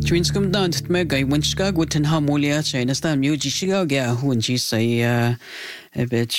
Twinskum down to Mega, when Chicago and Hamolia, China, Stan, Muji Chicago, when she say, a bit,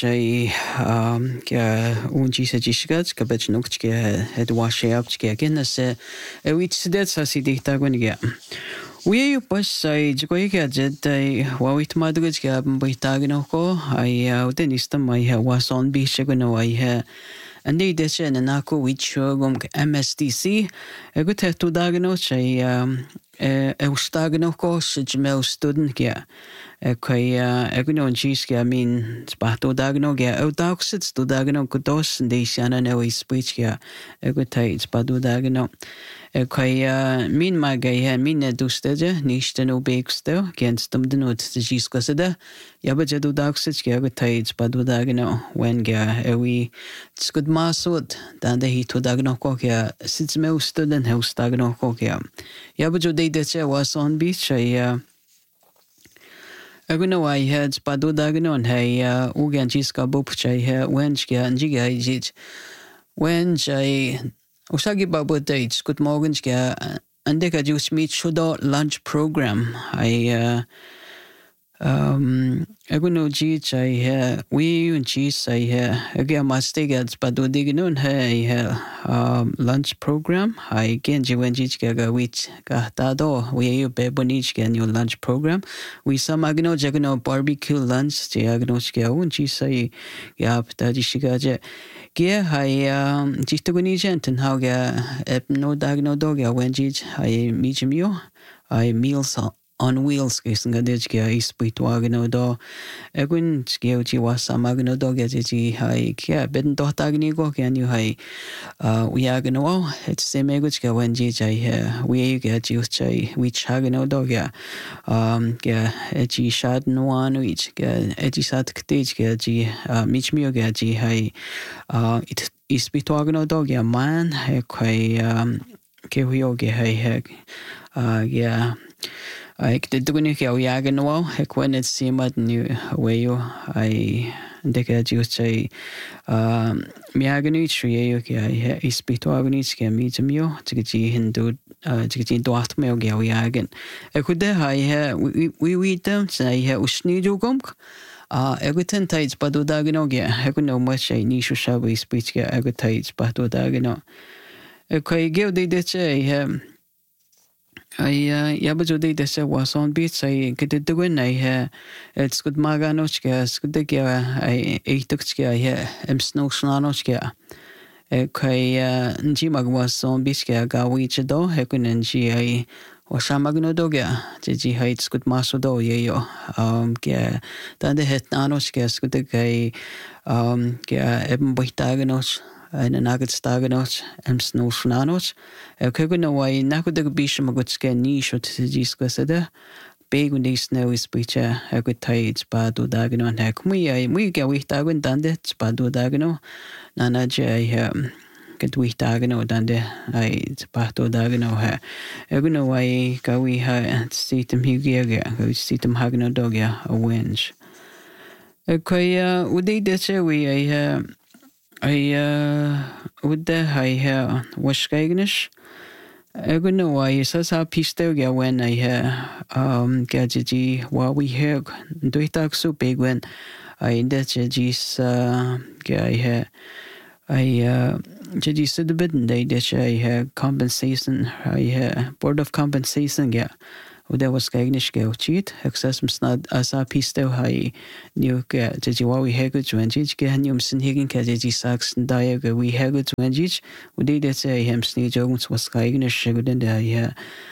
when she said Jishkat, Kabach Nokchka had wash up again, as a witch that's a city tagonia. We push side, Goika jet, Wawit Madrid Gab by Taganoko, I Dennis I was on beach, I had. And they did an anako which MSDC, a good have to diagnose a stagnoko, such mail student gear. A guno and cheese, I mean, spato dagno gear, oh, dogsits to dagno kudos, and they shanna no speech here. A good tight spadu dagno. Min my gay, mean a do stage, niche to no bake still, against them the note the cheese consider. Yabajadu dogsits, gear good tight spadu dagno, when gear, a wee. It's good masswood, than the heat to dagno cokia, sits mail student house dagno cokia. Yabaju day that was on beach, I know I had spadu dagno and hey, Ugan Chiska Bopcha, Wenchka and Jiga, when I Osagi Babu dates, good morgenska, and they could use me to lunch program. I know cheese, we and cheese, again, must take it, but do dig noon, lunch program. I can do when Jiga, which got that door, we bebonich can your lunch program. We some agno jagno barbecue lunch, Diagnoska, and she say, yap, that is shigaja. Gear, I Jistogonijan, and how no dagno dog, when I meet you, I meals on wheels, kissing a ditchka, is pitwagno do. A good skilchi was some agno dog as I care, bed dotagnigo, can you high? We agno, it's same eguchka when I we get used to which hagno dog, edgy shad no one which edgy sat ctage, mich me high. It is pitwagno dog, man, quay Kewioge, yeah. I did doing it, Yagano, heck when it seemed new way you, I decade you say, Miagani tree, okay, I speak to Agonich, can meet him you, Tiggy Hindu, Tiggy Dwath Mel Gawiagan. I could there, we don't say, Usnido gumk. Everton tides, but do daganogia, I could know much a niche shall we speech, I could tides, but do dagano. Okay, give the say, Yabajo de se was on beats. I get it to win. It's good maganochka, good the gear. I tookska, snow snanochka. Njimag was on biska, gawich do, hekun and gi or shamagno doga. Gigi hates good masodo, yo. Then the het nanochka, good the gay, eben boitaganoch. And a nugget staganos, snow snanos. A kugano way, Nakuda bisham a good scan niche or tisquasada. Big when they snow is preacher, a good tides, badu dagano and heck. We get with dagon done that, badu dagano. Nana jay, get with dagano done there. I badu dagano hair. A good way, go we have see them hugia, go see them hagano dogia, a wench. Okay, would they say we I would I was Gagnish. I don't know why says how pistogia when I gadgety while we hear do it talk so big when I that jis guy I judges said the bit and they that I compensation I board of compensation yeah. There was Gagnish go cheat, access snad as a pisto high new Jiwawi Haggard when Jich Ganumson Higgin Kaji Sacks and Diago we Haggard when Jich, would they say him sneak Jones was Gagnish good in there, yeah.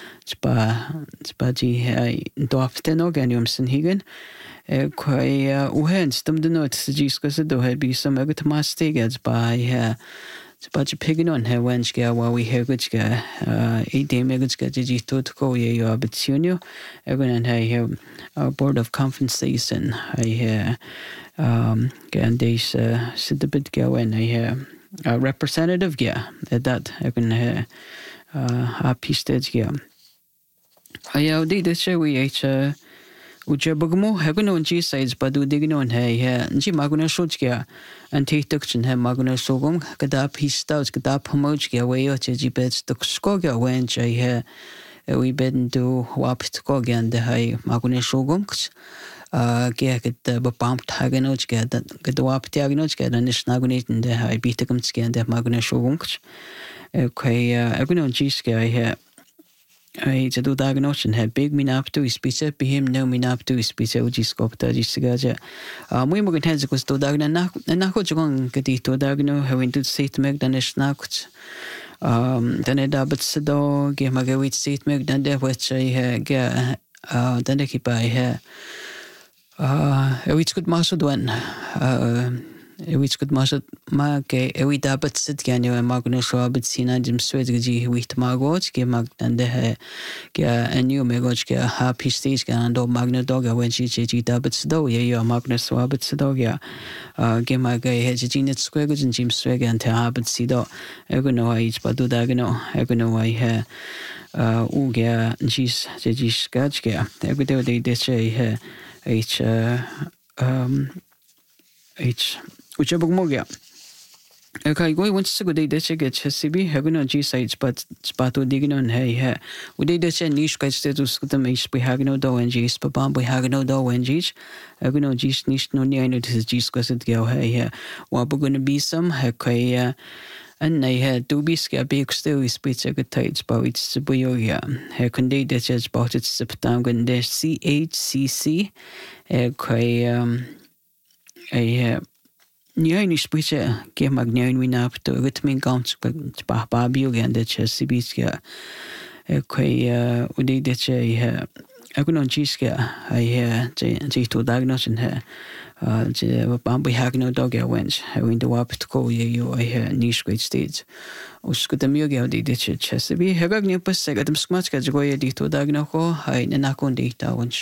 Spaji Doften Organiumson Higgin. Uhens, them the notes, Jiscus do had be some good mass tickets by But pigging on her when she while we hear good guy, 8 megats get to go, you are but senior. Everyone I hear a board of compensation. I hear, and they sit a bit go and I hear a representative, yeah, at that I can hear a piece stage, yeah. I did the show we ate. Ujabagmo, Hagono and G sides, but do digging on hey, G Maguna Shotska, and take tuction have Maguna Sogum, Gadap, he stouts, Gadap Homochka, way or G beds, the Skoga wench, I hear we been do wapit ko again the hai magune shogumks ge get bepampt hagenoch ge the wapit hagenoch ge dan is nagunit the hai bitekums ge the magune shogumks okay aguno jiske I I do diagnosis and had big minapto is pizza, be him no minapto is pizza, ugiscopta, disgaja. We were going to go to Dagna, and Nakojon get it to Dagno, having to say to make than a snack. Then a double sado, give my wit seat make than there, which I get, then I keep by her. Which could master one. Which could master Marke, we dapat sit can you and Magno Shobit Sina Jim Swedgy with Margot, give Mag and the a new Megotska happy stage and old Magna Dogga when she dapat do ye or Magnus Wabbit Sadogia. Give my gay Hedgegina Squaggers and Jim Swag and Habit Sido. Egono each but do dagano, Egono I hair. Ugia, Gis, Jis Gajga. Every day they say here. H whichever mogia. Okay, go once to go day that you get Chessibi, Hagono G sites, but Spato digging on hey. We did the niche guide status to the mace by Hagano do and G's, Papa by Hagano do and G's. Hagono G's niche no near notice G's quested go hey. What we're going to be some Hakaya. And I had to be scared big still is pizza good tides, but it's Boyoya. Her conde that judge bought it Septangan there CHCC. I Nyaini spitze ge magnain winap to ritmin gans babio again that Chessibiskia. Udi that I agunon chiska I hear to diagnose in her. Bambi hagno dog I went. I went to wap to call you I hear niche great states. Uskutamioga di ditch Chessibi. Hagagni Passeg at the Smatska Joya di to diagnoco, I Nanakon data once.